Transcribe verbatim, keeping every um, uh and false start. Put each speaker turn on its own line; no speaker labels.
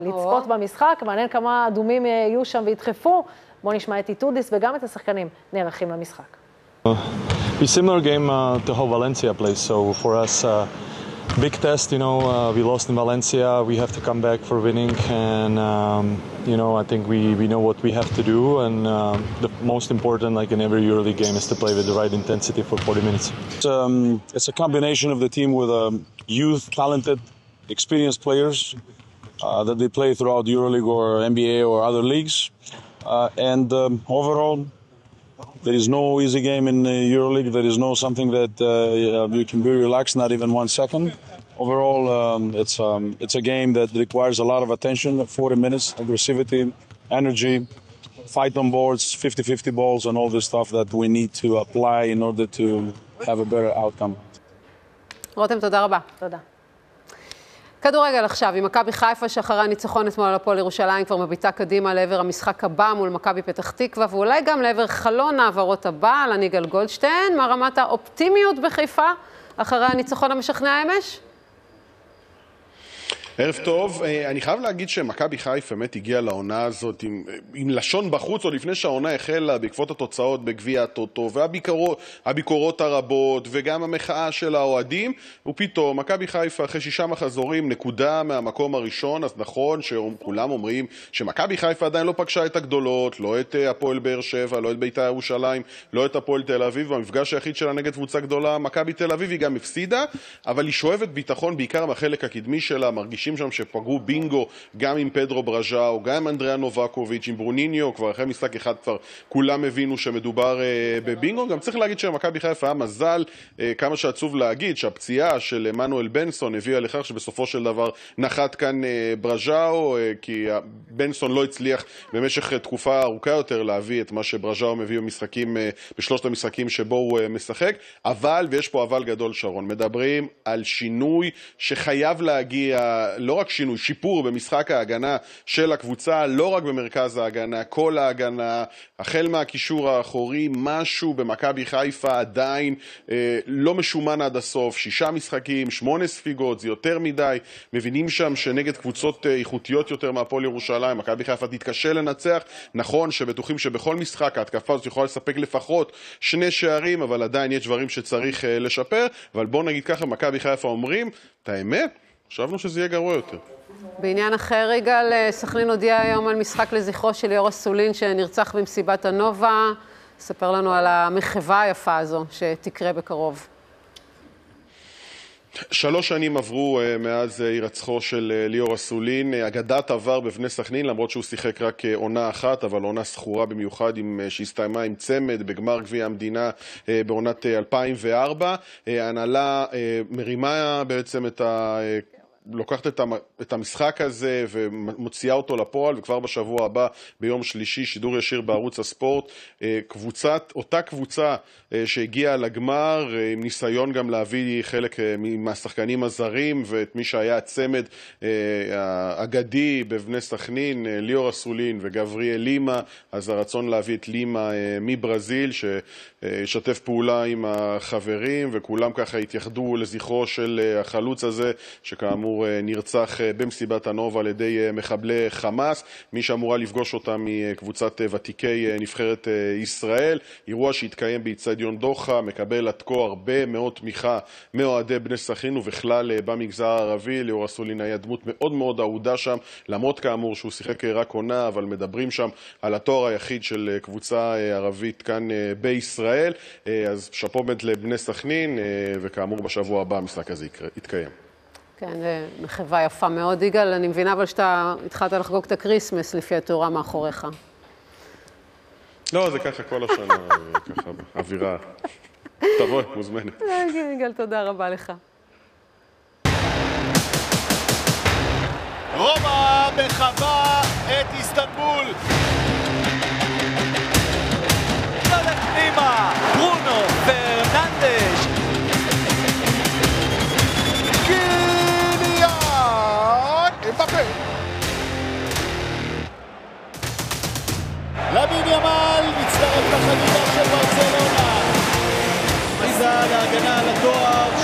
לצפות במשחק, מעניין כמה אדומים יהיו שם וידחפו. בואו נשמע את איטודיס וגם את השחקנים נערכים למשחק.
It's a similar game uh, to how Valencia plays, so for us, uh, big test, you know, uh, we lost in Valencia, we have to come back for winning, and, um, you know, I think we, we know what we have to do, and um, the most important, like in every EuroLeague game, is to play with the right intensity for forty minutes.
It's, um, it's a combination of the team with um, youth, talented, experienced players uh, that they play throughout EuroLeague or N B A or other leagues, uh, and um, overall, there is no easy game in EuroLeague. There is no something that uh, you can be relaxed, not even one second. Overall, um, it's um, it's a game that requires a lot of attention, forty minutes, aggressivity, energy, fight on boards, fifty fifty balls, and all this stuff that we need to apply in order to have a better outcome.
רותם, תודה רבה.
תודה.
כדורגל עכשיו, עם מכבי חיפה שאחרי הניצחון אתמול על הפועל ירושלים כבר מביטה קדימה לעבר המשחק הבא מול מכבי פתח תקווה, ואולי גם לעבר חלון העברות הבא על יגאל גולדשטיין. מה רמת האופטימיות בחיפה אחרי הניצחון המשכנע אמש?
ערב טוב, אני חייב להגיד שמכבי חיפה באמת הגיעה לעונה הזאת עם, עם לשון בחוץ, או לפני שהעונה החלה בעקבות התוצאות בגביע הטוטו, והביקורות הרבות, וגם המחאה של האוהדים, ופתאום מכבי חיפה אחרי שישה מחזורים נקודה מהמקום הראשון. אז נכון שכולם אומרים שמכבי חיפה עדיין לא פגשה את הגדולות, לא את הפועל באר שבע, לא את בית"ר ירושלים, לא את הפועל תל אביב, והמפגש היחיד שלה נגד קבוצה גדולה, מכבי תל אביב, היא גם הפסידה, אבל היא שואבת ביטחון בעיקר מהחלק הקדמי שלה. מרגישים שם שפגעו בינגו גם עם פדרו בראז'או, גם עם אנדריאה נובקוביץ', עם ברוניניו, כבר אחרי משחק אחד כבר כולם הבינו שמדובר uh, בבינגו. גם צריך להגיד שמכבי חיפה היה מזל, uh, כמה שעצוב להגיד, שהפציעה של אמנואל בנסון הביאה לכך שבסופו של דבר נחת כאן uh, בראז'או, uh, כי בנסון לא הצליח במשך uh, תקופה ארוכה יותר להביא את מה שבראז'או מביא במשחקים, uh, בשלושת המשחקים שבו הוא uh, משחק. אבל, ויש פה אבל גדול שרון, מדברים על שינוי שחייב להגיע, לא רק שינוי, שיפור במשחק ההגנה של הקבוצה, לא רק במרכז ההגנה, כל ההגנה, החל מהקישור האחורי, משהו במכבי חיפה עדיין אה, לא משומן עד הסוף. שישה משחקים, שמונה ספיגות, זה יותר מדי. מבינים שם שנגד קבוצות אה, איכותיות יותר מהפועל ירושלים, מכבי חיפה תתקשה לנצח. נכון שבטוחים שבכל משחק ההתקפה הזאת יכולה לספק לפחות שני שערים, אבל עדיין יש דברים שצריך אה, לשפר. אבל בוא נגיד ככה, מכבי חיפה אומרים, את האמת, חשבנו שזה יהיה גרוע יותר.
בעניין אחר, יגאל, סכנין הודיע היום על משחק לזכרו של ליאור אסולין שנרצח במסיבת הנובה. ספר לנו על המחווה היפה הזו שתקרה בקרוב.
שלוש שנים עברו מאז הירצחו של ליאור אסולין. אגדת עבר בבני סכנין, למרות שהוא שיחק רק עונה אחת, אבל עונה סחורה במיוחד עם, שהסתיימה עם צמד בגמר גביע המדינה בעונת אלפיים וארבע. ההנהלה מרימה בעצם את ה... לוקחת את המשחק הזה ומוציאה אותו לפועל, וכבר בשבוע הבא, ביום שלישי, שידור ישיר בערוץ הספורט, קבוצת, אותה קבוצה שהגיעה לגמר, עם ניסיון גם להביא חלק מהשחקנים הזרים, ואת מי שהיה הצמד האגדי בבני סכנין, ליאור אסולין וגבריאל לימה. אז הרצון להביא את לימה מברזיל, ששתף פעולה עם החברים, וכולם ככה התייחדו לזכרו של החלוץ הזה, שכאמור נרצח במסיבת הנובה על ידי מחבלי חמאס. מי שאמורה לפגוש אותה מקבוצת ותיקי נבחרת ישראל. אירוע שהתקיים באצטדיון דוחה, מקבל עד כה הרבה מאוד תמיכה מאוהדי בני סכנין ובכלל במגזר הערבי. ליאור אסולין היה דמות מאוד מאוד אהודה שם, למרות כאמור שהוא שיחק רק עונה, אבל מדברים שם על התואר היחיד של קבוצה ערבית כאן בישראל. אז שפומת לבני סכנין, וכאמור בשבוע הבא המשחק הזה יתקיים.
כן, מחווה יפה מאוד, יגאל. אני מבינה אבל שאתה התחלת לחגוג את הקריסמס לפי התאורה מאחוריך.
לא, זה ככה כל השנה, ככה אווירה. תבואי, מוזמנת.
יגאל, תודה רבה לך.
רומא מחווה את איסטנבול. דרך פנימה, ברונו פרננדש. אמבפה. למין ימל מצטרף לחגיגה של ברצלונה. מכריזה להגנה על התואר